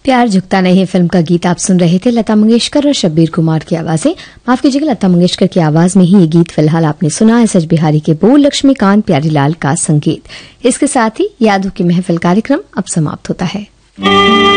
प्यार झुकता नहीं फिल्म का गीत आप सुन रहे थे। लता मंगेशकर और शब्बीर कुमार की आवाजें। माफ कीजिएगा, लता मंगेशकर की आवाज में ही ये गीत फिलहाल आपने सुना। एस एच बिहारी के बोल, लक्ष्मीकांत प्यारीलाल का संगीत। इसके साथ ही यादों की महफिल कार्यक्रम अब समाप्त होता है।